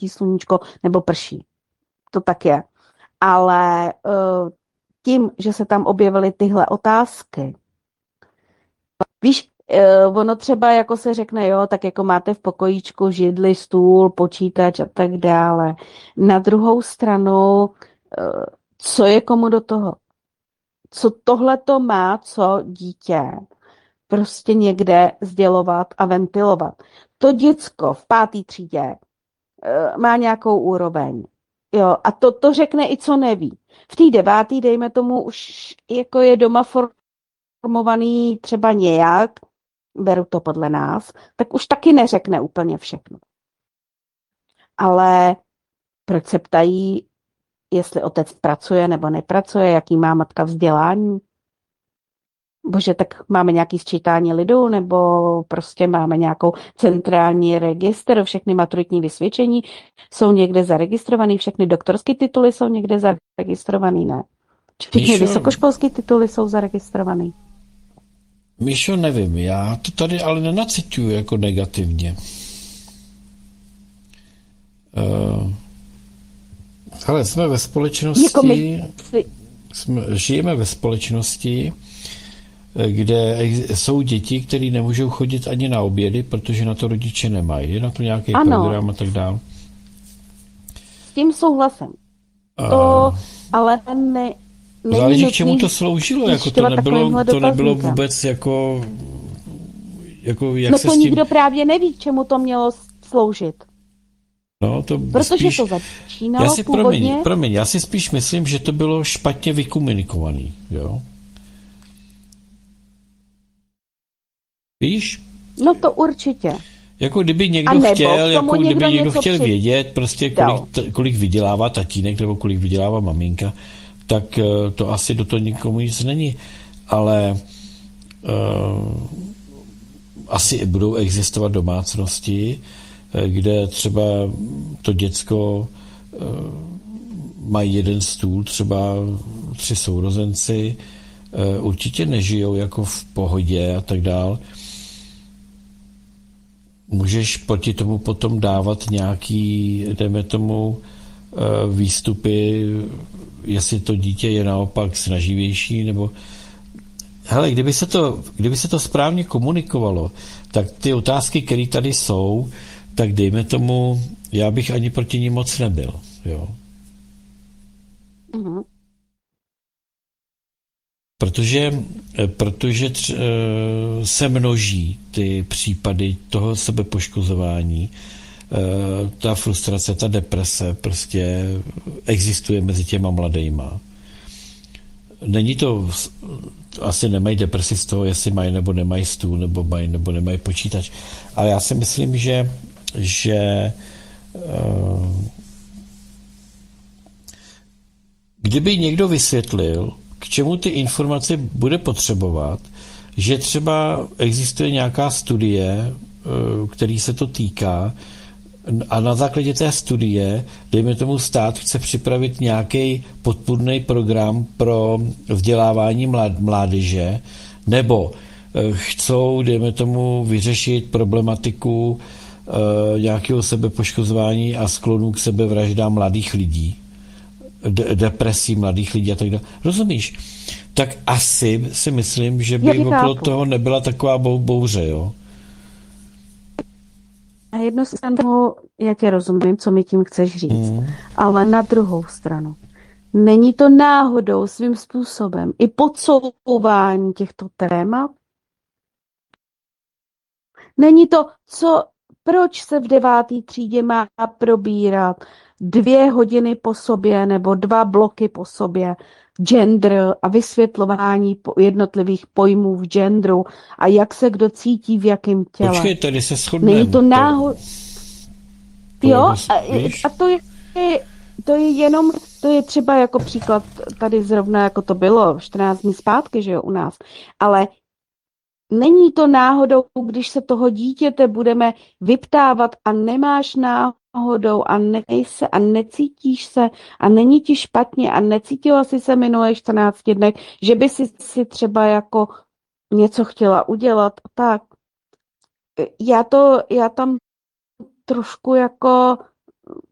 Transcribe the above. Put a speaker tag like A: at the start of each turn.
A: svítí sluníčko nebo prší. To tak je. Ale tím, že se tam objevily tyhle otázky, víš, ono třeba jako se řekne, jo, tak jako máte v pokojíčku židli, stůl, počítač a tak dále. Na druhou stranu, co je komu do toho? Co tohle to má, co dítě prostě někde sdělovat a ventilovat. To děcko v 5. třídě má nějakou úroveň. Jo, a to řekne i co neví. V té 9., dejme tomu, už jako je doma formovaný třeba nějak, beru to podle nás, tak už taky neřekne úplně všechno. Ale proč se ptají, jestli otec pracuje nebo nepracuje, jaký má matka vzdělání? Bože, tak máme nějaký sčítání lidu, nebo prostě máme nějakou centrální registr, všechny maturitní vysvědčení jsou někde zaregistrovaný, všechny doktorské tituly jsou někde zaregistrovaný, ne? Všechny vysokoškolské tituly jsou zaregistrovaný.
B: Míšo, nevím, já to tady ale nenacituju jako negativně. Ale jsme ve společnosti, žijeme ve společnosti, kde jsou děti, které nemůžou chodit ani na obědy, protože na to rodiče nemají. Je na to nějaký program a tak dále.
A: S tím souhlasím. To ale
B: záleží, k čemu to sloužilo. Jako to nebylo vůbec jako jak
A: no
B: se
A: to
B: s tím...
A: nikdo právě neví, k čemu to mělo sloužit.
B: No, to
A: protože spíš, to začínalo původně...
B: Promiň, já si spíš myslím, že to bylo špatně vykomunikovaný, jo? Víš?
A: No to určitě.
B: Jako kdyby někdo chtěl vědět, prostě kolik vydělává tatínek nebo kolik vydělává maminka, tak to asi do toho nikomu nic není. Ale asi budou existovat domácnosti, kde třeba to děcko mají jeden stůl, třeba 3 sourozenci, určitě nežijou jako v pohodě a tak dál. Můžeš proti tomu potom dávat nějaký, dejme tomu, výstupy, jestli to dítě je naopak snaživější, nebo... Hele, kdyby se to správně komunikovalo, tak ty otázky, které tady jsou, tak dejme tomu, já bych ani proti ní moc nebyl, jo.
A: Mm-hmm.
B: Protože se množí ty případy toho sebepoškozování, ta frustrace, ta deprese prostě existuje mezi těma mladejma. Není to, asi nemají depresi z toho, jestli mají nebo nemají stůl, nebo mají nebo nemají počítač. Ale já si myslím, že kdyby někdo vysvětlil, k čemu ty informace bude potřebovat, že třeba existuje nějaká studie, který se to týká, a na základě té studie, dejme tomu stát, chce připravit nějaký podpůrný program pro vzdělávání mládeže, nebo chcou, dejme tomu, vyřešit problematiku nějakého sebepoškozování a sklonu k sebevraždám mladých lidí, depresí mladých lidí a tak dále. Rozumíš? Tak asi si myslím, že by okolo toho nebyla taková bouře, jo?
A: Na jednu stranu, já tě rozumím, co mi tím chceš říct, ale na druhou stranu, není to náhodou svým způsobem i podsouvání těchto témat? Není to, proč se v 9. třídě má probírat 2 hodiny po sobě nebo 2 bloky po sobě gender a vysvětlování jednotlivých pojmů v genderu a jak se kdo cítí v jakém těle.
B: Počkej, tady se shodneme.
A: Není to náhodou. Jo, a to je třeba jako příklad tady zrovna, jako to bylo 14 dní zpátky, že jo, u nás. Ale není to náhodou, když se toho dítěte budeme vyptávat a nemáš náhodou a nejse a necítíš se a není ti špatně a necítila si se minulé 14 dnech, že by si třeba jako něco chtěla udělat, tak já tam trošku jako